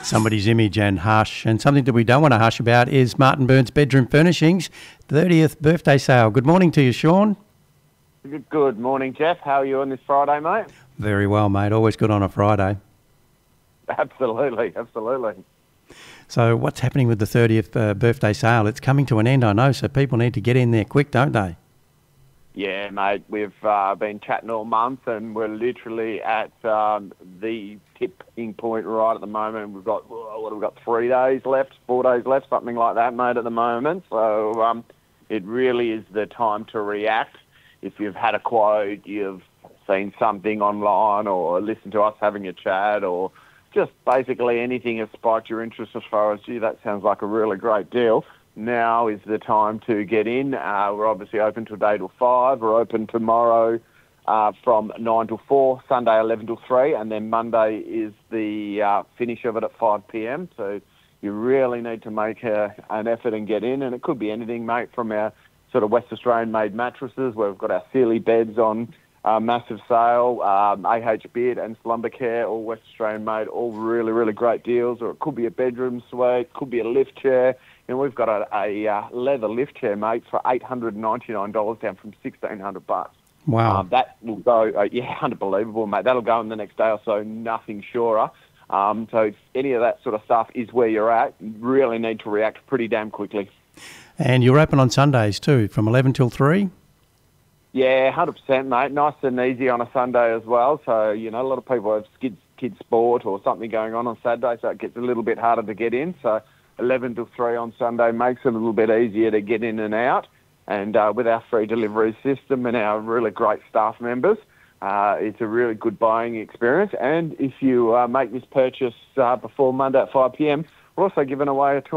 somebody's image and hush. And something that we don't want to hush about is Martin Burns Bedroom Furnishings 30th birthday sale. Good morning to you, Sean. Good morning, Jeff. How are you on this Friday, mate? Very well, mate. Always good on a Friday. Absolutely. So what's happening with the 30th birthday sale? It's coming to an end, I know, so people need to get in there quick, don't they? Yeah, mate. We've been chatting all month, and we're literally at the tipping point right at the moment. We've got 3 days left, 4 days left, something like that, mate, at the moment. So it really is the time to react. If you've had a quote, you've seen something online, or listened to us having a chat, or just basically anything has spiked your interest as far as, gee, that sounds like a really great deal. Now is the time to get in. We're obviously open today till 5. We're open tomorrow from 9 till 4, Sunday 11 till 3, and then Monday is the finish of it at 5 p.m. So you really need to make an effort and get in, and it could be anything, mate, from our sort of West Australian-made mattresses, where we've got our Sealy beds on massive sale, AH Beard and Slumber Care, all West Australian-made, all really, really great deals. Or it could be a bedroom suite, could be a lift chair. You know, we've got a leather lift chair, mate, for $899 down from $1,600. Wow. That will go, unbelievable, mate. That'll go in the next day or so, nothing surer. So if any of that sort of stuff is where you're at, you really need to react pretty damn quickly. And you're open on Sundays too, from 11 till 3? Yeah, 100%, mate. Nice and easy on a Sunday as well. So, you know, a lot of people have kids sport or something going on Saturday, so it gets a little bit harder to get in. So 11 till 3 on Sunday makes it a little bit easier to get in and out. And with our free delivery system and our really great staff members, it's a really good buying experience. And if you make this purchase before Monday at 5 p.m, we're also giving away a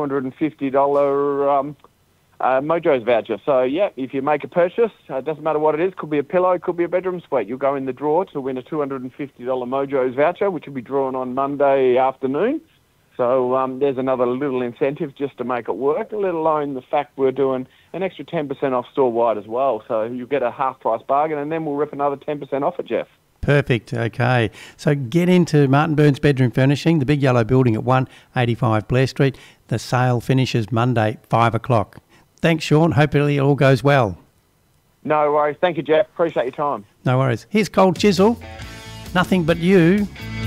$250 Mojo's voucher. So, yeah, if you make a purchase, it doesn't matter what it is, could be a pillow, could be a bedroom suite. You'll go in the draw to win a $250 Mojo's voucher, which will be drawn on Monday afternoon. So there's another little incentive just to make it work, let alone the fact we're doing an extra 10% off store-wide as well. So you get a half-price bargain, and then we'll rip another 10% off it, Jeff. Perfect. Okay. So get into Martin Burns Bedroom Furnishing, the big yellow building at 185 Blair Street. The sale finishes Monday, 5 o'clock. Thanks, Sean. Hopefully it all goes well. No worries. Thank you, Jeff. Appreciate your time. No worries. Here's Cold Chisel. Nothing But You.